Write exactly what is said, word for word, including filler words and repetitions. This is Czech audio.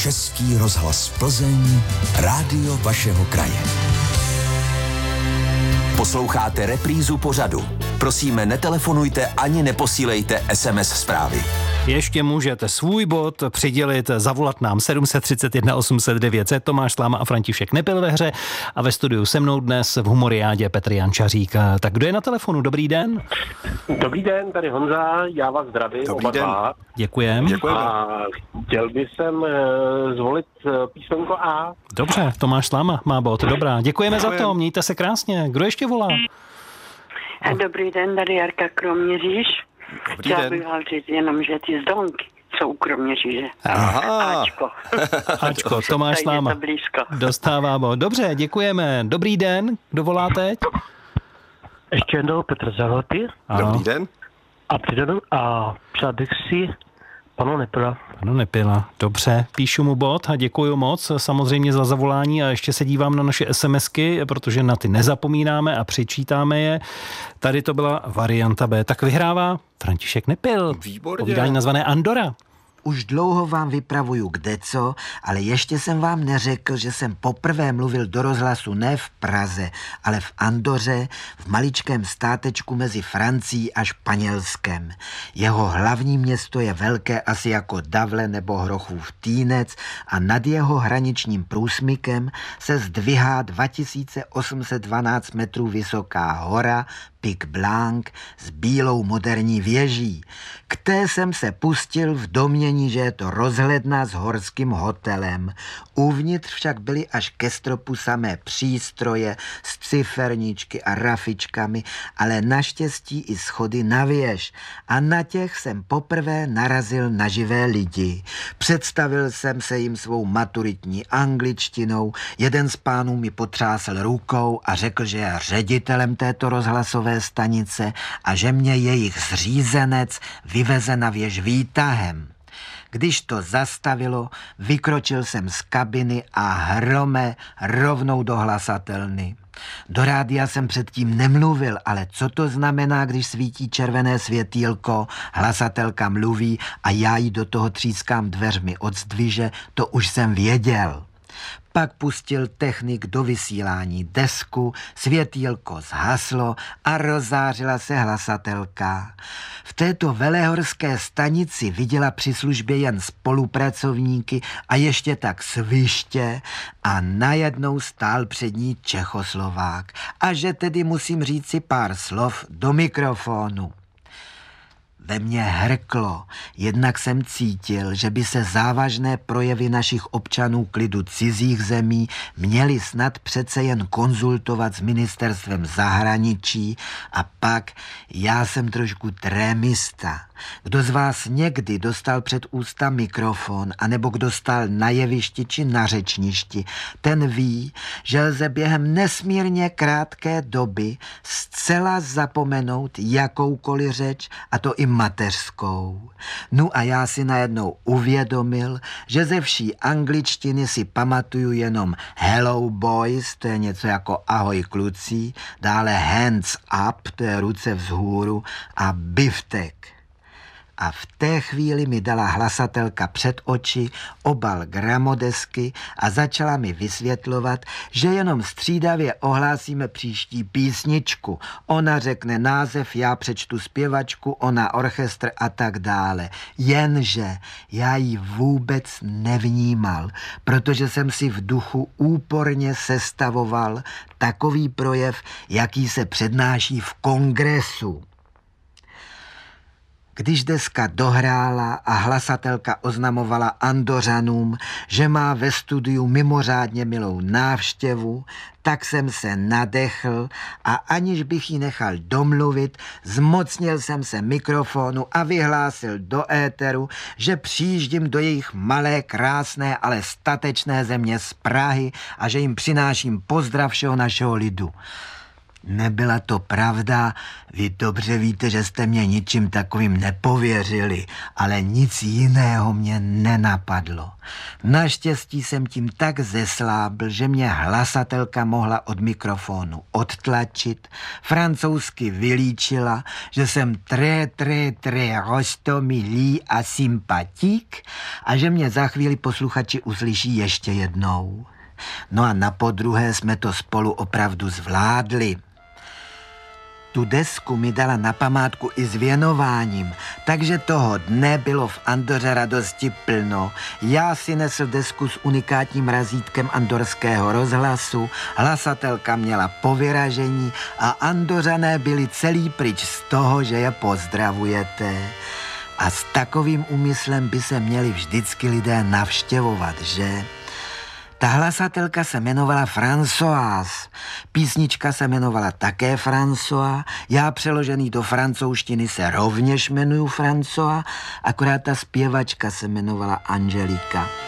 Český rozhlas Plzeň, rádio vašeho kraje. Posloucháte reprízu pořadu. Prosíme, netelefonujte ani neposílejte es em es zprávy. Ještě můžete svůj bod přidělit, zavolat nám sedm set třicet jedna osm set devět set. Tomáš Sláma a František Nepil ve hře a ve studiu se mnou dnes v Humoriádě Petr Jančařík. Tak kdo je na telefonu? Dobrý den. Dobrý den, tady Honza, já vás zdravím. Dobrý oba den. Dva. Děkujem. Děkujeme. A chtěl bych sem uh, zvolit uh, písmenko A. Dobře, Tomáš Sláma má bod. Dobrá, děkujeme za to, Děkujem. mějte se krásně. Kdo ještě volá? Dobrý den, tady Jarka Kroměříž. Dobrý Chtěla den. bych vám říct jenom, že ty zdonky jsou Kroměříže. Aha. Ačko. Ačko, Tomáš Takže Sláma je to blízko. dostává bod. Dobře, děkujeme. Dobrý den, kdo volá teď? Ještě jednou Petr Zahorty Ano, Dobrý den. a přidanu a přál bych si panu Nepila. ano, Nepila. Dobře, píšu mu bod a děkuji moc samozřejmě za zavolání a ještě se dívám na naše SMSky, protože na ty nezapomínáme a přičítáme je. Tady to byla varianta B. Tak vyhrává František Nepil. Výborně. Povídání nazvané Andora. Už dlouho vám vypravuju kdeco, ale ještě jsem vám neřekl, že jsem poprvé mluvil do rozhlasu ne v Praze, ale v Andoře, v maličkém státečku mezi Francií a Španělskem. Jeho hlavní město je velké asi jako Davle nebo Hrochův Týnec a nad jeho hraničním průsmykem se zdvihá dva tisíce osm set dvanáct metrů vysoká hora Pic Blanc s bílou moderní věží. K té jsem se pustil v domnění, že je to rozhledna s horským hotelem. Uvnitř však byly až ke stropu samé přístroje s ciferničky a rafičkami, ale naštěstí i schody na věž. A na těch jsem poprvé narazil na živé lidi. Představil jsem se jim svou maturitní angličtinou, jeden z pánů mi potřásl rukou a řekl, že je ředitelem této rozhlasové stanice a že mě jejich zřízenec vyveze na věž výtahem. Když to zastavilo, vykročil jsem z kabiny a hrome rovnou do hlasatelny. Do rádia jsem předtím nemluvil, ale co to znamená, když svítí červené světýlko, hlasatelka mluví a já jí do toho třískám dveřmi od zdviže, to už jsem věděl. Pak pustil technik do vysílání desku, světýlko zhaslo a rozářila se hlasatelka. V této velehorské stanici viděla při službě jen spolupracovníky a ještě tak sviště a najednou stál před ní Čechoslovák. A že tedy musím říci pár slov do mikrofonu. Ve mně hrklo, jednak jsem cítil, že by se závažné projevy našich občanů k lidu cizích zemí měly snad přece jen konzultovat s ministerstvem zahraničí a pak já jsem trošku trémista. Kdo z vás někdy dostal před ústa mikrofon, anebo kdo stál na jevišti či na řečništi, ten ví, že lze během nesmírně krátké doby zcela zapomenout jakoukoliv řeč, a to i mateřskou. No a já si najednou uvědomil, že ze vší angličtiny si pamatuju jenom hello boys, to je něco jako ahoj kluci, dále hands up, to je ruce vzhůru, a biftek. A v té chvíli mi dala hlasatelka před oči obal gramodesky a začala mi vysvětlovat, že jenom střídavě ohlásíme příští písničku. Ona řekne název, já přečtu zpěvačku, ona orchestr a tak dále. Jenže já ji vůbec nevnímal, protože jsem si v duchu úporně sestavoval takový projev, jaký se přednáší v kongresu. Když deska dohrála a hlasatelka oznamovala Andořanům, že má ve studiu mimořádně milou návštěvu, tak jsem se nadechl a aniž bych ji nechal domluvit, zmocnil jsem se mikrofonu a vyhlásil do éteru, že přijíždím do jejich malé, krásné, ale statečné země z Prahy a že jim přináším pozdrav všeho našeho lidu. Nebyla to pravda, vy dobře víte, že jste mě ničím takovým nepověřili, ale nic jiného mě nenapadlo. Naštěstí jsem tím tak zeslábl, že mě hlasatelka mohla od mikrofonu odtlačit, francouzsky vylíčila, že jsem très, très, très rostomilý a sympatik a že mě za chvíli posluchači uslyší ještě jednou. No a na podruhé jsme to spolu opravdu zvládli. Tu desku mi dala na památku i s věnováním, takže toho dne bylo v Andoře radosti plno. Já si nesl desku s unikátním razítkem andorského rozhlasu, hlasatelka měla povyražení a Andořané byli celý pryč z toho, že je pozdravujete. A s takovým úmyslem by se měli vždycky lidé navštěvovat, že? Ta hlasatelka se jmenovala Françoise, písnička se jmenovala také François, já přeložený do francouzštiny se rovněž jmenuju François, akorát ta zpěvačka se jmenovala Angelika.